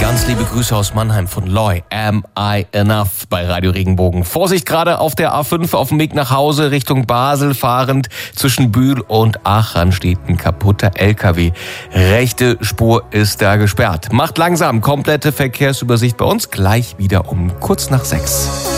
Ganz liebe Grüße aus Mannheim von Loy. Am I Enough bei Radio Regenbogen. Vorsicht gerade auf der A5 auf dem Weg nach Hause Richtung Basel fahrend. Zwischen Bühl und Aachen steht ein kaputter LKW. Rechte Spur ist da gesperrt. Macht langsam. Komplette Verkehrsübersicht bei uns gleich wieder um kurz nach 6.